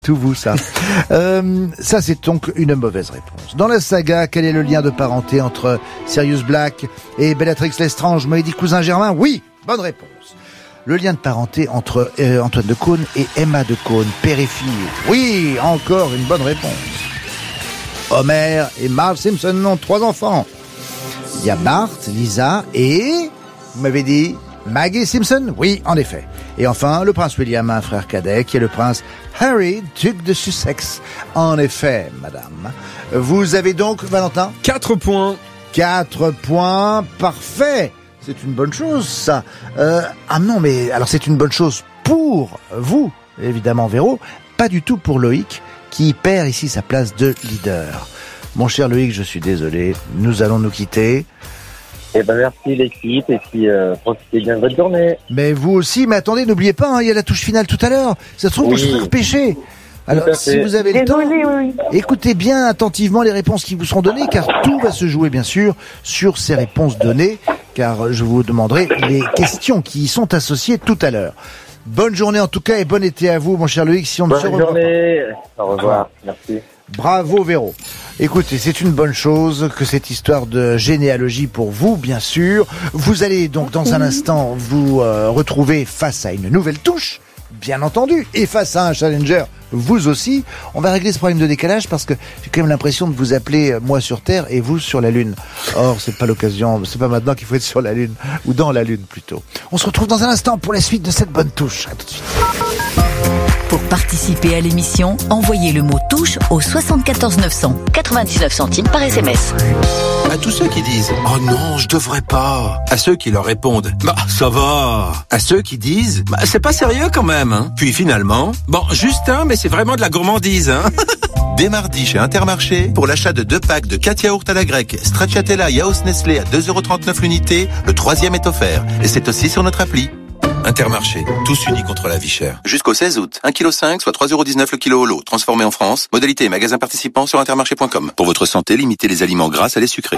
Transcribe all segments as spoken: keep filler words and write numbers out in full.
Tout vous, ça. euh, ça, c'est donc une mauvaise réponse. Dans la saga, quel est le lien de parenté entre Sirius Black et Bellatrix Lestrange? Vous m'avez dit cousin germain? Oui, bonne réponse. Le lien de parenté entre euh, Antoine de Caunes et Emma de Caunes, père et fille? Oui, encore une bonne réponse. Homer et Marge Simpson ont trois enfants. Il y a Bart, Lisa et... Vous m'avez dit Maggie Simpson? Oui, en effet. Et enfin, le prince William a un frère cadet qui est le prince Harry, duc de Sussex. En effet, madame. Vous avez donc, Valentin? Quatre points. Quatre points, parfait. C'est une bonne chose, ça. Euh, ah non, mais alors c'est une bonne chose pour vous, évidemment, Véro. Pas du tout pour Loïc, qui perd ici sa place de leader. Mon cher Loïc, je suis désolé. Nous allons nous quitter. Eh ben merci l'équipe et puis euh, profitez bien de votre journée. Mais vous aussi, mais attendez, n'oubliez pas, hein, il y a la touche finale tout à l'heure. Ça se trouve, oui. vous serez repêché. Alors, si vous avez le temps, oui. écoutez bien attentivement les réponses qui vous seront données, car tout va se jouer, bien sûr, sur ces réponses données, car je vous demanderai les questions qui y sont associées tout à l'heure. Bonne journée en tout cas et bon été à vous, mon cher Loïc, si on ne se Bonne revoit journée. pas. Au revoir. Merci. Bravo Véro. Écoutez, c'est une bonne chose que cette histoire de généalogie pour vous, bien sûr. Vous allez donc dans un instant vous euh, retrouver face à une nouvelle touche, bien entendu, et face à un challenger, vous aussi. On va régler ce problème de décalage parce que j'ai quand même l'impression de vous appeler moi sur Terre et vous sur la Lune. Or, c'est pas l'occasion, c'est pas maintenant qu'il faut être sur la Lune, ou dans la Lune plutôt. On se retrouve dans un instant pour la suite de cette bonne touche. À tout de suite. Pour participer à l'émission, envoyez le mot touche au soixante-quatorze neuf cents, quatre-vingt-dix-neuf centimes par S M S. À tous ceux qui disent « Oh non, je devrais pas », à ceux qui leur répondent « Bah, ça va », à ceux qui disent « Bah, c'est pas sérieux quand même, hein ». Puis finalement, « Bon, juste un, mais c'est vraiment de la gourmandise, hein ». Dès mardi chez Intermarché, pour l'achat de deux packs de quatre yaourts à la grecque, Stracciatella Yaourt Nestlé à deux euros trente-neuf l'unité, le troisième est offert. Et c'est aussi sur notre appli. Intermarché, tous unis contre la vie chère. Jusqu'au seize août, un virgule cinq kilos, soit trois euros dix-neuf le kilo au lot, transformé en France. Modalité et magasin participant sur intermarché point com. Pour votre santé, limitez les aliments gras à les sucrés.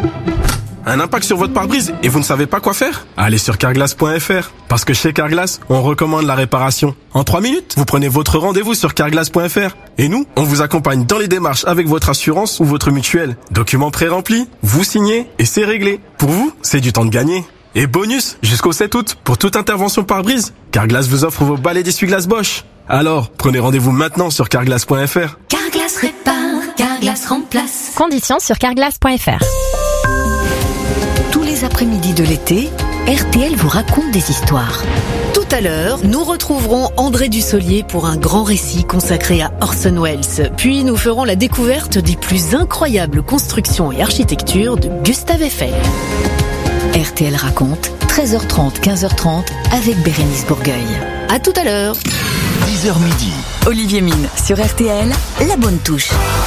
Un impact sur votre pare-brise et vous ne savez pas quoi faire? Allez sur carglass point f r. Parce que chez Carglass, on recommande la réparation. En trois minutes, vous prenez votre rendez-vous sur carglass point f r. Et nous, on vous accompagne dans les démarches avec votre assurance ou votre mutuelle. Documents pré-remplis, vous signez et c'est réglé. Pour vous, c'est du temps de gagner. Et bonus, jusqu'au sept août, pour toute intervention pare-brise, Carglass vous offre vos balais d'essuie-glace Bosch. Alors, prenez rendez-vous maintenant sur carglass point f r. Carglass répare, Carglass remplace. Conditions sur carglass point f r. Tous les après-midi de l'été, R T L vous raconte des histoires. Tout à l'heure, nous retrouverons André Dussolier pour un grand récit consacré à Orson Welles. Puis nous ferons la découverte des plus incroyables constructions et architectures de Gustave Eiffel. R T L raconte, treize heures trente, quinze heures trente, avec Bérénice Bourgueil. À tout à l'heure. dix heures midi. Olivier Mine sur R T L, la bonne touche.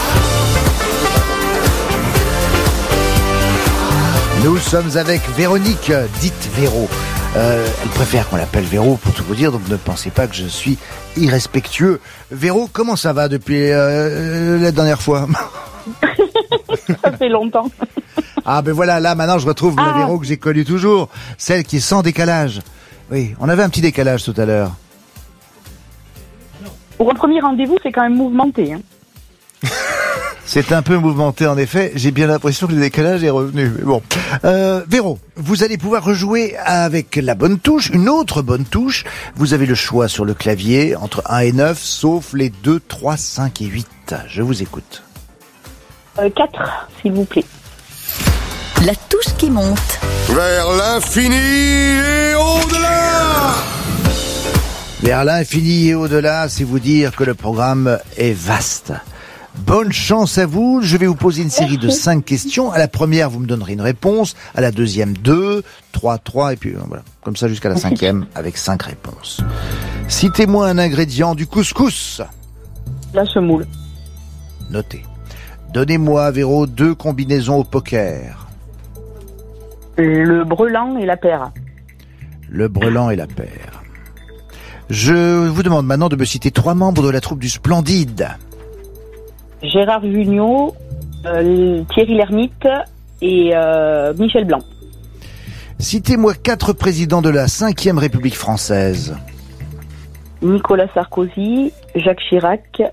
Nous sommes avec Véronique, dite Véro. Euh, elle préfère qu'on l'appelle Véro, pour tout vous dire, donc ne pensez pas que je suis irrespectueux. Véro, comment ça va depuis euh, la dernière fois? Ça fait longtemps. Ah ben voilà, là maintenant je retrouve ah. la Véro que j'ai connue toujours, celle qui est sans décalage. Oui, on avait un petit décalage tout à l'heure. Pour un premier rendez-vous, c'est quand même mouvementé. Hein. C'est un peu mouvementé en effet, j'ai bien l'impression que le décalage est revenu. Mais bon, euh, Véro, vous allez pouvoir rejouer avec la bonne touche, une autre bonne touche. Vous avez le choix sur le clavier entre un et neuf, sauf les deux, trois, cinq et huit. Je vous écoute. Euh, quatre, s'il vous plaît. La touche qui monte. Vers l'infini et au-delà. Vers l'infini et au-delà, c'est vous dire que le programme est vaste. Bonne chance à vous. Je vais vous poser une série de cinq questions. À la première, vous me donnerez une réponse. À la deuxième, deux, trois, trois, et puis voilà. Comme ça jusqu'à la cinquième, avec cinq réponses. Citez-moi un ingrédient du couscous. La semoule. Notez. Donnez-moi, Véro, deux combinaisons au poker. Le brelan et la paire. Le brelan et la paire. Je vous demande maintenant de me citer trois membres de la troupe du Splendide. Gérard Jugnot, euh, Thierry Lhermitte et euh, Michel Blanc. Citez-moi quatre présidents de la cinquième République française. Nicolas Sarkozy, Jacques Chirac,